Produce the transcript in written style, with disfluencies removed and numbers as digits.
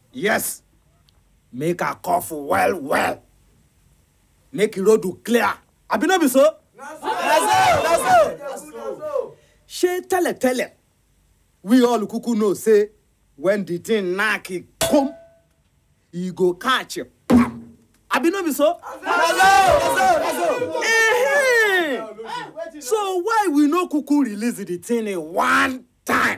Yes. Make a cough well. Make the road clear. Abi no be so? That's so. She tell. We all kuku know say when the thing knack it come, he go catch you. Abi no be so? That's so. So why we no kuku release the thing in one time?